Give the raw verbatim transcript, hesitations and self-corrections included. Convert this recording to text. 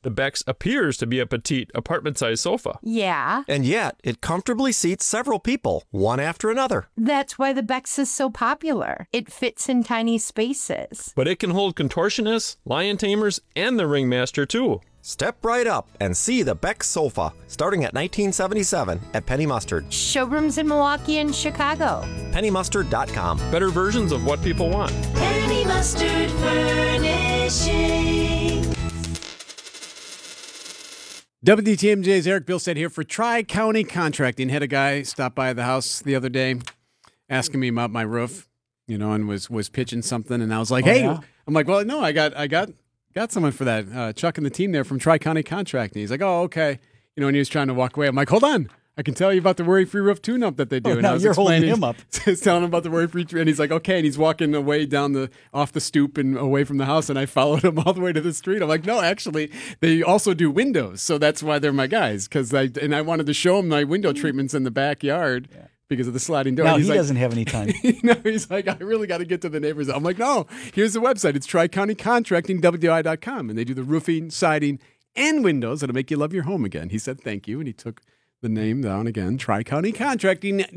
The Bex appears to be a petite, apartment-sized sofa. Yeah. And yet, it comfortably seats several people, one after another. That's why the Bex is so popular. It fits in tiny spaces. But it can hold contortionists, lion tamers, and the ringmaster, too. Step right up and see the Bex sofa, starting at nineteen seventy-seven at Penny Mustard. Showrooms in Milwaukee and Chicago. penny mustard dot com. Better versions of what people want. Penny Mustard Furnishing. W D T M J's Eric Bilstead here for Tri-County Contracting. Had a guy stop by the house the other day asking me about my roof, you know, and was was pitching something. And I was like, Oh, hey, yeah? I'm like, well, no, I got I got got someone for that. Uh, Chuck and the team there from Tri-County Contracting. He's like, oh, okay. You know, and he was trying to walk away. I'm like, hold on. I can tell you about the worry-free roof tune-up that they do. Oh, and now I was you're holding explaining- him up. I was telling him about the worry-free, and he's like, okay. And he's walking away down the off the stoop and away from the house, and I followed him all the way to the street. I'm like, no, actually, they also do windows, so that's why they're my guys. Because I and I wanted to show him my window treatments in the backyard because of the sliding door. Now And he he's like, doesn't have any time. no, he's like, I really got to get to the neighbors. I'm like, no, here's the website. It's Tri-County Contracting, W D I dot com, and they do the roofing, siding, and windows that'll make you love your home again. He said thank you, and he took the name down again, Tri-County Contracting.